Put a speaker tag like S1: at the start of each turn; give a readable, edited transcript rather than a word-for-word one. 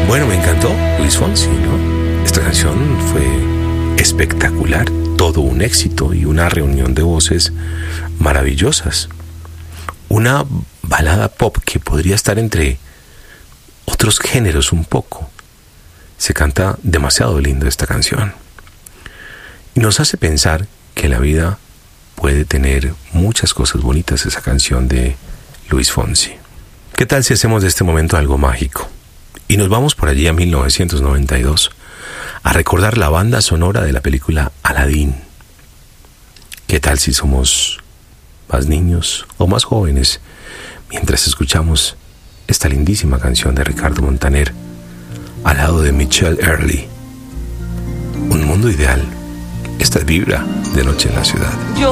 S1: Bueno, me encantó Luis Fonsi, ¿no? Esta canción fue espectacular, todo un éxito y una reunión de voces maravillosas. Una balada pop que podría estar entre otros géneros un poco. Se canta demasiado lindo esta canción. Y nos hace pensar que la vida puede tener muchas cosas bonitas, esa canción de Luis Fonsi. ¿Qué tal si hacemos de este momento algo mágico? Y nos vamos por allí a 1992 a recordar la banda sonora de la película Aladdin. ¿Qué tal si somos más niños o más jóvenes mientras escuchamos esta lindísima canción de Ricardo Montaner al lado de Michelle Early? Un mundo ideal. Esta es Vibra de Noche en la Ciudad.